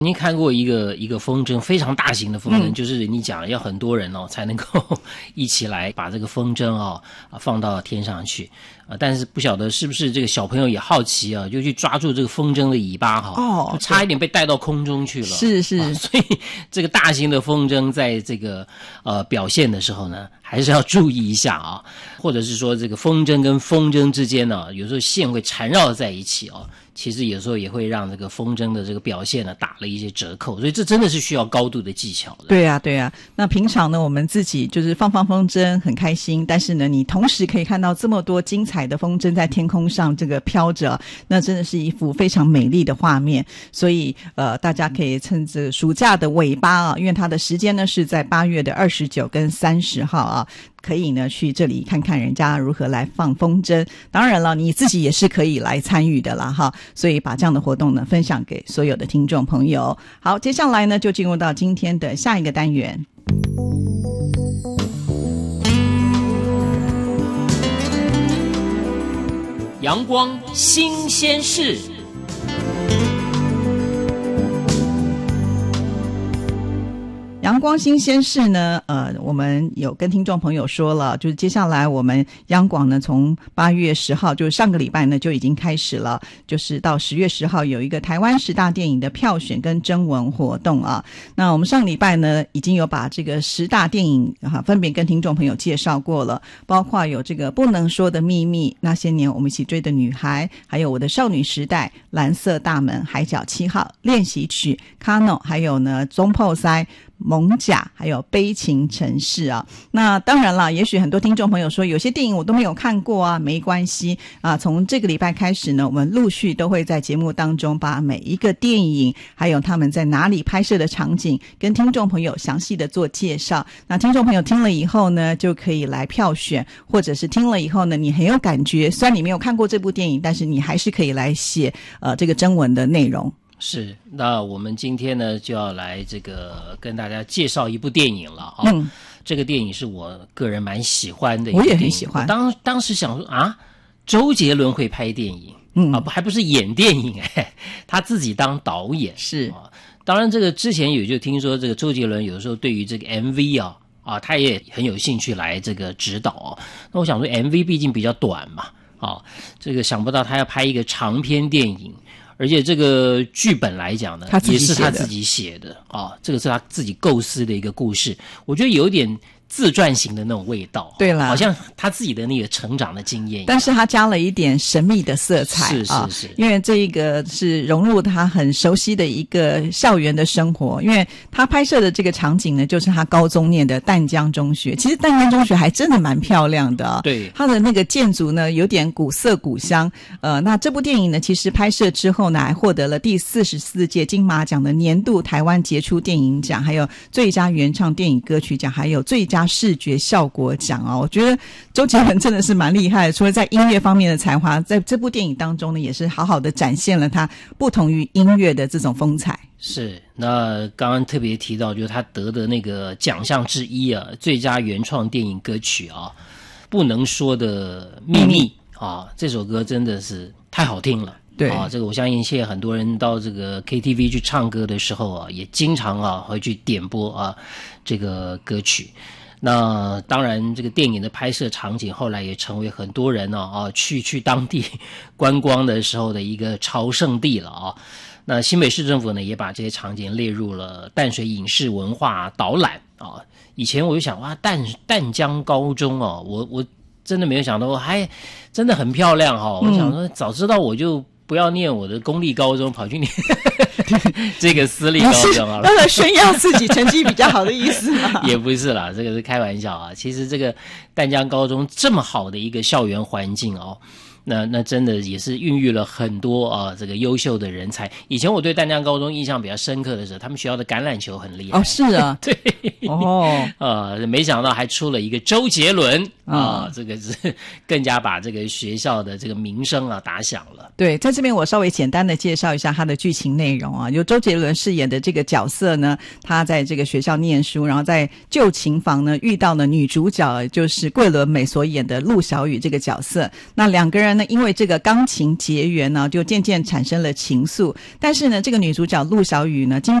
您看过一个风筝，非常大型的风筝，就是你讲要很多人才能够一起来把这个风筝放到天上去但是不晓得是不是这个小朋友也好奇就去抓住这个风筝的尾巴就差一点被带到空中去了。 是所以这个大型的风筝在这个表现的时候呢，还是要注意一下或者是说这个风筝跟风筝之间呢，有时候线会缠绕在一起其实有时候也会让这个风筝的这个表现呢打了一些折扣，所以这真的是需要高度的技巧的。 对啊对啊，那平常呢我们自己就是放风筝很开心，但是呢你同时可以看到这么多精彩的风筝在天空上这个飘着，那真的是一幅非常美丽的画面。所以大家可以趁着暑假的尾巴因为它的时间呢是在8月的29跟30号可以呢去这里看看人家如何来放风筝，当然了你自己也是可以来参与的啦所以把这样的活动呢分享给所有的听众朋友。好，接下来呢就进入到今天的下一个单元， 阳光新鲜事。 阳光新鲜事呢我们有跟听众朋友说了，就是接下来我们央广呢从8月10号就是上个礼拜呢就已经开始了，就是到10月10号有一个台湾10大电影的票选跟征文活动那我们上个礼拜呢已经有把这个10大电影分别跟听众朋友介绍过了，包括有这个不能说的秘密、那些年我们一起追的女孩，还有我的少女时代、蓝色大门、海角7号、练习曲、Kano， 还有呢中破塞、蒙甲，还有悲情城市那当然了，也许很多听众朋友说有些电影我都没有看过没关系从这个礼拜开始呢，我们陆续都会在节目当中把每一个电影还有他们在哪里拍摄的场景跟听众朋友详细的做介绍。那听众朋友听了以后呢就可以来票选，或者是听了以后呢你很有感觉，虽然你没有看过这部电影，但是你还是可以来写这个征文的内容。 是，那我们今天呢就要来这个跟大家介绍一部电影了这个电影是我个人蛮喜欢的一部电影， 我也很喜欢。 当时想说周杰伦会拍电影还不是演电影他自己当导演是当然这个之前也就听说这个周杰伦有时候对于这个 MV 他也很有兴趣来这个指导那我想说 MV 毕竟比较短嘛这个想不到他要拍一个长篇电影，而且这个剧本来讲呢也是他自己写的这个是他自己构思的一个故事，我觉得有点自传型的那种味道， 对啦， 好像他自己的那个成长的经验一样， 但是他加了一点神秘的色彩是因为这一个是融入他很熟悉的一个校园的生活，因为他拍摄的这个场景呢就是他高中念的淡江中学，其实淡江中学还真的蛮漂亮的对， 他的那个建筑呢有点古色古香那这部电影呢其实拍摄之后呢还获得了第44届金马奖的年度台湾杰出电影奖，还有最佳原创电影歌曲奖，还有最佳视觉效果奖我觉得周杰伦真的是蛮厉害的，除了在音乐方面的才华，在这部电影当中呢也是好好的展现了他不同于音乐的这种风采。 是，那刚刚特别提到就是他得的那个奖项之一最佳原创电影歌曲不能说的秘密这首歌真的是太好听了。 对这个我相信现在很多人到这个 KTV 去唱歌的时候也经常会去点播这个歌曲。那当然这个电影的拍摄场景后来也成为很多人去当地观光的时候的一个朝圣地了那新北市政府呢也把这些场景列入了淡水影视文化导览以前我就想淡江高中我真的没有想到还真的很漂亮我想说早知道我就不要念我的公立高中，跑去念这个私立高中好了。 为了炫耀自己成绩比较好的意思吗？ 也不是啦，这个是开玩笑其实这个淡江高中这么好的一个校园环境那真的也是孕育了很多这个优秀的人才。以前我对淡江高中印象比较深刻的是他们学校的橄榄球很厉害是啊对没没想到还出了一个周杰伦这个是更加把这个学校的这个名声打响了。 对，在这边我稍微简单的介绍一下它的剧情内容啊。由周杰伦饰演的这个角色呢，他在这个学校念书，然后在旧琴房呢遇到了女主角，就是桂纶镁所演的陆小雨这个角色。那两个人呢，因为这个钢琴结缘呢，就渐渐产生了情愫。但是呢，这个女主角陆小雨呢，经